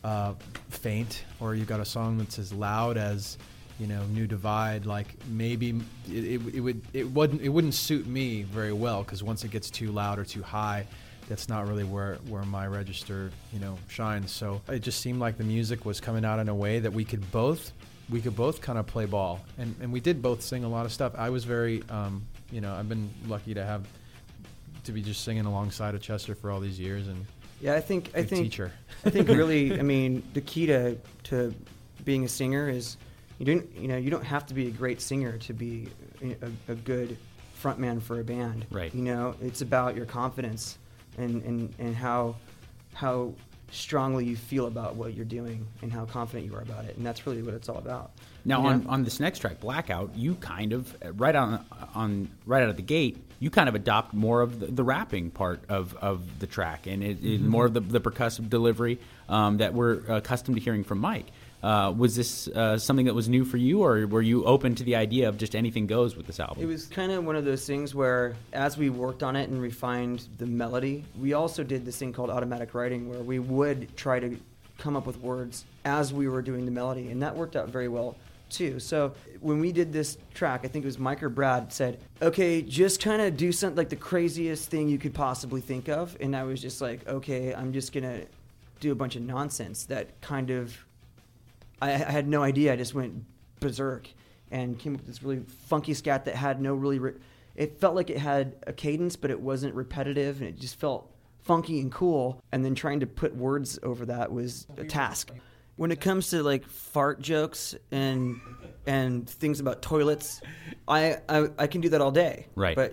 Faint, or you've got a song that's as loud as, New Divide. Like maybe it wouldn't suit me very well, because once it gets too loud or too high, that's not really where my register shines. So it just seemed like the music was coming out in a way that we could both kind of play ball, and we did both sing a lot of stuff. I was very I've been lucky to be just singing alongside of Chester for all these years, and I think teacher. I think really, I mean, the key to being a singer is you don't have to be a great singer to be a good frontman for a band. Right. It's about your confidence and how strongly you feel about what you're doing and how confident you are about it, and that's really what it's all about. Now, on this next track, Blackout, you kind of right out of the gate, you kind of adopt more of the rapping part of the track, and it more of the percussive delivery that we're accustomed to hearing from Mike. Was this something that was new for you, or were you open to the idea of just anything goes with this album? It was kind of one of those things where, as we worked on it and refined the melody, we also did this thing called automatic writing, where we would try to come up with words as we were doing the melody, and that worked out very well too. So when we did this track, I think it was Mike or Brad said, okay, just kind of do something like the craziest thing you could possibly think of. And I was just like, okay, I'm just going to do a bunch of nonsense that kind of, I had no idea. I just went berserk and came up with this really funky scat that had no really, it felt like it had a cadence, but it wasn't repetitive, and it just felt funky and cool. And then trying to put words over that was a task. When it comes to like fart jokes and things about toilets, I can do that all day. Right. But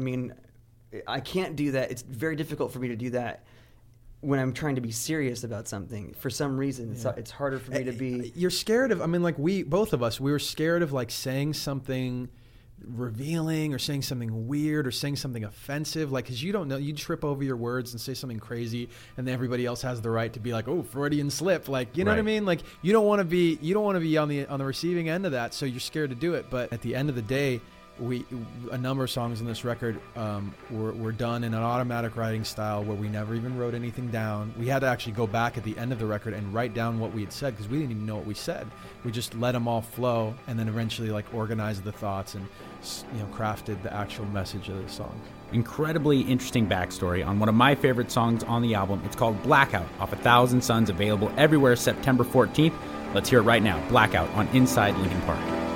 I can't do that. It's very difficult for me to do that when I'm trying to be serious about something. For some reason, it's harder for me to be. You're scared of. Both of us, we were scared of like saying something revealing or saying something weird or saying something offensive, like, because you don't know, you trip over your words and say something crazy, and then everybody else has the right to be like, oh, Freudian slip, like, you know what I mean? Like, you don't want to be on the receiving end of that, so you're scared to do it. But at the end of the day, a number of songs on this record were done in an automatic writing style where we never even wrote anything down. We had to actually go back at the end of the record and write down what we had said, because we didn't even know what we said. We just let them all flow, and then eventually like organized the thoughts and crafted the actual message of the song. Incredibly interesting backstory on one of my favorite songs on the album. It's called Blackout off 1,000 Suns, available everywhere September 14th. Let's hear it right now. Blackout on Inside Linkin Park.